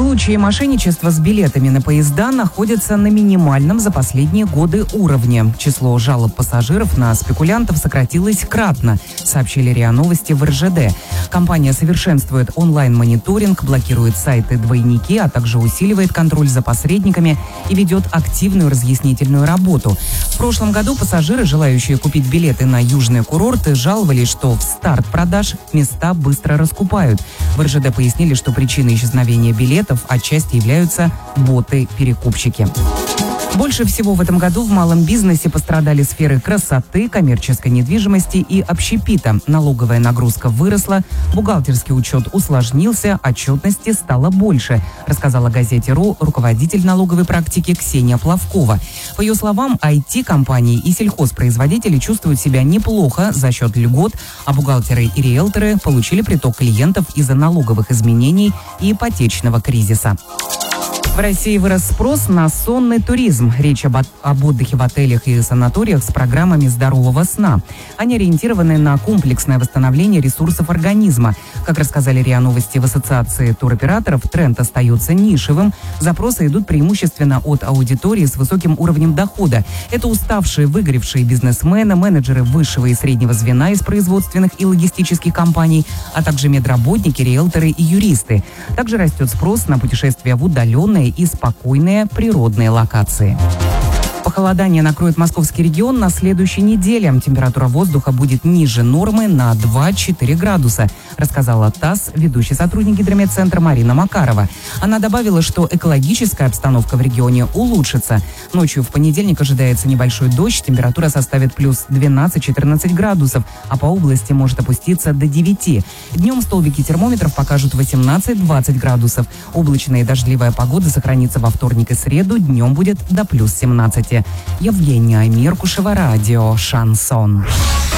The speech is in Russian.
Случаи мошенничества с билетами на поезда находятся на минимальном за последние годы уровне. Число жалоб пассажиров на спекулянтов сократилось кратно, сообщили РИА Новости в РЖД. Компания совершенствует онлайн-мониторинг, блокирует сайты-двойники, а также усиливает контроль за посредниками и ведет активную разъяснительную работу. В прошлом году пассажиры, желающие купить билеты на южные курорты, жаловались, что в старт продаж места быстро раскупают. В РЖД пояснили, что причиной исчезновения билетов отчасти являются боты-перекупщики. Больше всего в этом году в малом бизнесе пострадали сферы красоты, коммерческой недвижимости и общепита. Налоговая нагрузка выросла, бухгалтерский учет усложнился, отчетности стало больше, рассказала газете «РУ» руководитель налоговой практики Ксения Плавкова. По ее словам, IT-компании и сельхозпроизводители чувствуют себя неплохо за счет льгот, а бухгалтеры и риэлторы получили приток клиентов из-за налоговых изменений и ипотечного кризиса. В России вырос спрос на сонный туризм. Речь об отдыхе в отелях и санаториях с программами здорового сна. Они ориентированы на комплексное восстановление ресурсов организма. Как рассказали РИА Новости в Ассоциации туроператоров, тренд остается нишевым. Запросы идут преимущественно от аудитории с высоким уровнем дохода. Это уставшие, выгоревшие бизнесмены, менеджеры высшего и среднего звена из производственных и логистических компаний, а также медработники, риэлторы и юристы. Также растет спрос на путешествия в удаленные и спокойные природные локации. Похолодание накроет московский регион на следующей неделе. Температура воздуха будет ниже нормы на 2-4 градуса, рассказала ТАСС ведущий сотрудник Гидрометцентра Марина Макарова. Она добавила, что экологическая обстановка в регионе улучшится. Ночью в понедельник ожидается небольшой дождь, температура составит плюс 12-14 градусов, а по области может опуститься до 9. Днем столбики термометров покажут 18-20 градусов. Облачная и дождливая погода сохранится во вторник и среду, днем будет до плюс 17. Евгения Меркушева, радио «Шансон».